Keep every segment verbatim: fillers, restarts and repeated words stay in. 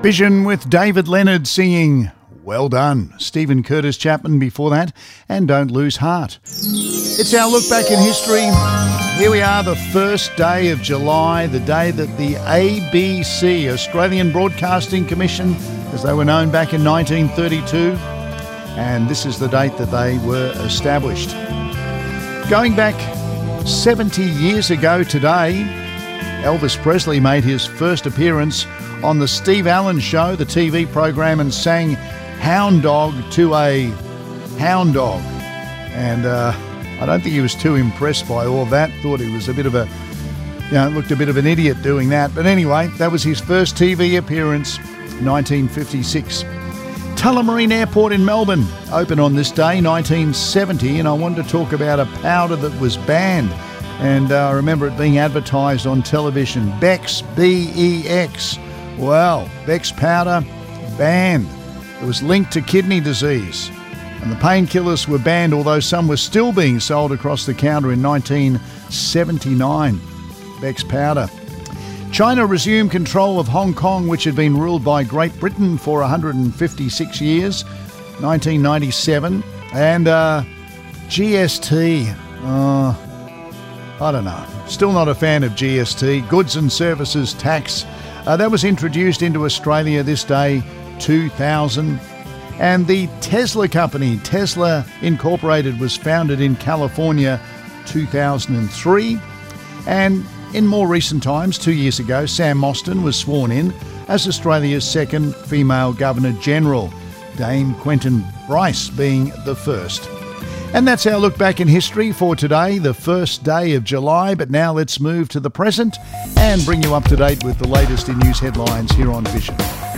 Vision with David Leonard singing Well Done. Stephen Curtis Chapman before that, and Don't Lose Heart. It's our look back in history. Here we are, the first day of July, the day that the A B C, Australian Broadcasting Commission, as they were known back in nineteen thirty-two, and this is the date that they were established. Going back seventy years ago today, Elvis Presley made his first appearance on the Steve Allen Show, the T V program, and sang Hound Dog to a hound dog. And uh, I don't think he was too impressed by all that. Thought he was a bit of a, you know, looked a bit of an idiot doing that. But anyway, that was his first T V appearance, nineteen fifty-six. Tullamarine Airport in Melbourne opened on this day, nineteen seventy, and I wanted to talk about a powder that was banned. And uh, I remember it being advertised on television, Bex, B E X. Well, Bex powder, banned. It was linked to kidney disease. And the painkillers were banned, although some were still being sold across the counter in nineteen seventy-nine. Bex powder. China resumed control of Hong Kong, which had been ruled by Great Britain for one hundred fifty-six years, nineteen ninety-seven. And uh, G S T, uh, I don't know. Still not a fan of G S T, Goods and Services Tax. Uh, that was introduced into Australia this day, two thousand. And the Tesla company, Tesla Incorporated, was founded in California, two thousand three. And in more recent times, two years ago, Sam Mostyn was sworn in as Australia's second female Governor-General, Dame Quentin Bryce being the first. And that's our look back in history for today, the first day of July. But now let's move to the present and bring you up to date with the latest in news headlines here on Vision.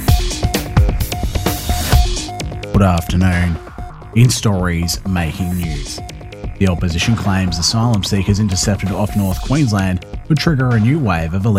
Good afternoon. In stories making news, the opposition claims asylum seekers intercepted off North Queensland would trigger a new wave of illegal